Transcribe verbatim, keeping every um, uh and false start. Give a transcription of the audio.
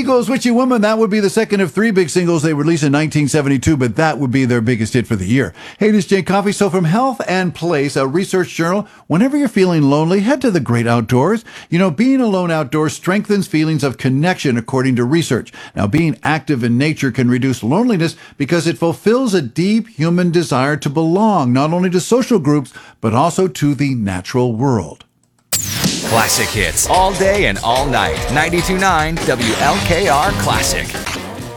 Eagles, Witchy Woman, that would be the second of three big singles they released in nineteen seventy-two, but that would be their biggest hit for the year. Hey, this is Jay Coffey. So from Health and Place, a research journal, whenever you're feeling lonely, head to the great outdoors. You know, being alone outdoors strengthens feelings of connection, according to research. Now, being active in nature can reduce loneliness because it fulfills a deep human desire to belong, not only to social groups, but also to the natural world. Classic hits all day and all night. ninety-two point nine W L K R Classic.